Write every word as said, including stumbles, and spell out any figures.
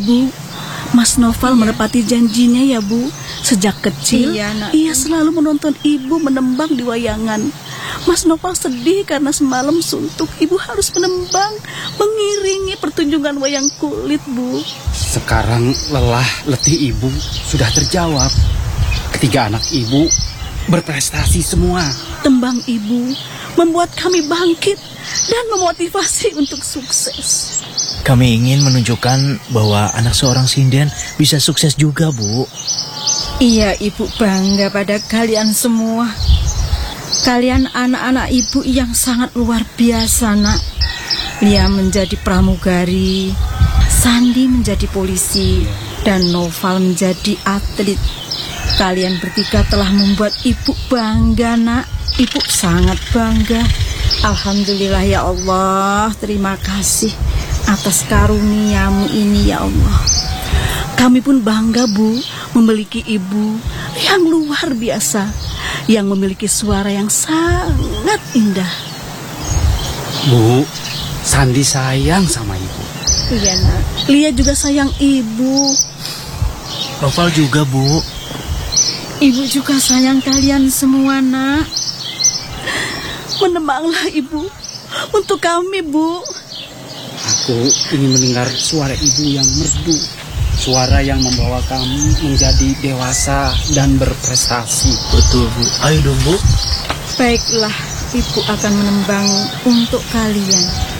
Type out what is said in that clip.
Ibu, Mas Noval menepati janjinya ya Bu. Sejak kecil, iya, nak. ia selalu menonton Ibu menembang di wayangan. Mas Noval sedih karena semalam suntuk Ibu harus menembang, mengiringi pertunjukan wayang kulit, Bu. Sekarang lelah letih Ibu sudah terjawab. Ketiga anak Ibu berprestasi semua. Tembang Ibu membuat kami bangkit dan memotivasi untuk sukses. Kami ingin menunjukkan bahwa anak seorang sinden bisa sukses juga, Bu. Iya, Ibu bangga pada kalian semua. Kalian anak-anak Ibu yang sangat luar biasa, nak. Lia menjadi pramugari, Sandi menjadi polisi, dan Noval menjadi atlet. Kalian bertiga telah membuat Ibu bangga, nak. Ibu sangat bangga. Alhamdulillah ya Allah, terima kasih atas karuniamu ini ya Allah. Kami pun bangga Bu, memiliki ibu yang luar biasa, yang memiliki suara yang sangat indah. Bu, Sandi sayang sama Ibu. Iya nak, Lia juga sayang ibu. Noval juga, Bu. Ibu juga sayang kalian semua, nak. Menembanglah Ibu untuk kami, Bu. Aku ingin mendengar suara Ibu yang merdu, suara yang membawa kami menjadi dewasa dan berprestasi. Betul, Bu. Ayo dong, Bu. Baiklah, Ibu akan menembang untuk kalian.